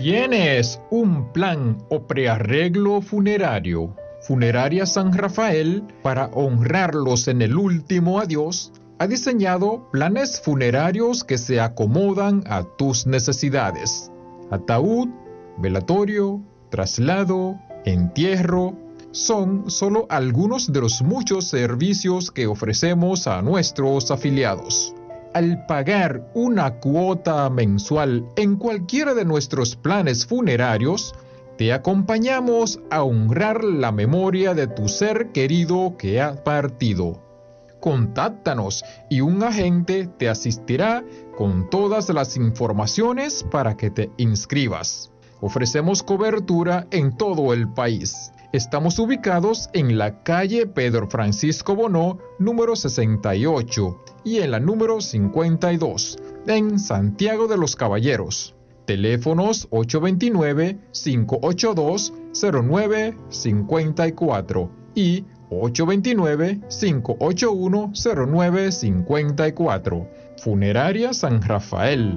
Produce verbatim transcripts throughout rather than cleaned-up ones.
¿Tienes un plan o prearreglo funerario? Funeraria San Rafael, para honrarlos en el último adiós, ha diseñado planes funerarios que se acomodan a tus necesidades. Ataúd, velatorio, traslado, entierro, son solo algunos de los muchos servicios que ofrecemos a nuestros afiliados. Al pagar una cuota mensual en cualquiera de nuestros planes funerarios, te acompañamos a honrar la memoria de tu ser querido que ha partido. Contáctanos y un agente te asistirá con todas las informaciones para que te inscribas. Ofrecemos cobertura en todo el país. Estamos ubicados en la calle Pedro Francisco Bonó, número sesenta y ocho, y en la número cincuenta y dos, en Santiago de los Caballeros. Teléfonos ocho dos nueve, cinco ocho dos, cero nueve cinco cuatro y ocho dos nueve, cinco ocho uno, cero nueve cinco cuatro. Funeraria San Rafael.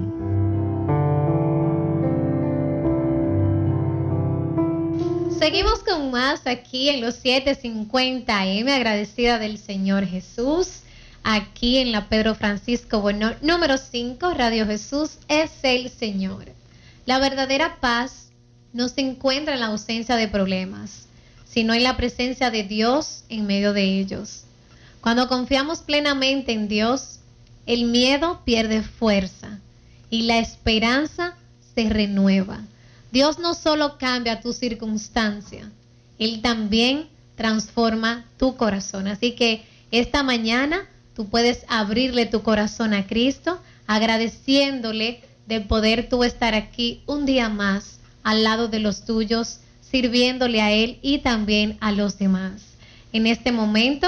Seguimos con más aquí en los setecientos cincuenta eme, agradecida del Señor Jesús, aquí en la Pedro Francisco Bonó, número cinco, Radio Jesús es el Señor. La verdadera paz no se encuentra en la ausencia de problemas, sino en la presencia de Dios en medio de ellos. Cuando confiamos plenamente en Dios, el miedo pierde fuerza y la esperanza se renueva. Dios no solo cambia tu circunstancia, Él también transforma tu corazón. Así que esta mañana tú puedes abrirle tu corazón a Cristo, agradeciéndole de poder tú estar aquí un día más al lado de los tuyos, sirviéndole a Él y también a los demás. En este momento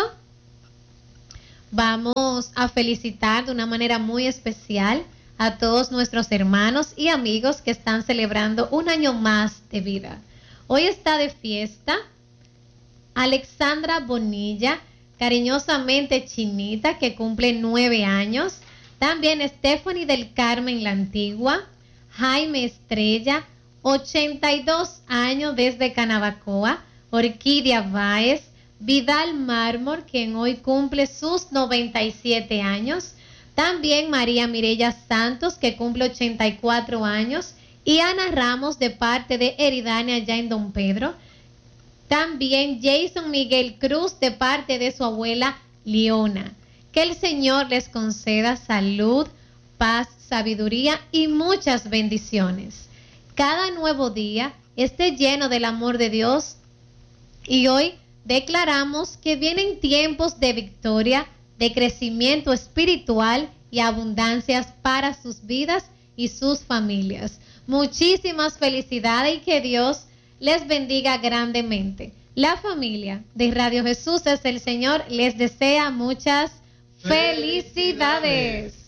vamos a felicitar de una manera muy especial a todos nuestros hermanos y amigos que están celebrando un año más de vida. Hoy está de fiesta Alexandra Bonilla, cariñosamente Chinita, que cumple nueve años. También Stephanie del Carmen La Antigua, Jaime Estrella, ochenta y dos años desde Canabacoa, Orquídea Báez, Vidal Mármol, quien hoy cumple sus noventa y siete años. También María Mireya Santos, que cumple ochenta y cuatro años, y Ana Ramos de parte de Eridania allá en Don Pedro. También Jason Miguel Cruz de parte de su abuela Leona. Que el Señor les conceda salud, paz, sabiduría y muchas bendiciones. Cada nuevo día esté lleno del amor de Dios y hoy declaramos que vienen tiempos de victoria, de crecimiento espiritual y abundancias para sus vidas y sus familias. Muchísimas felicidades y que Dios les bendiga grandemente. La familia de Radio Jesús es el Señor les desea muchas felicidades.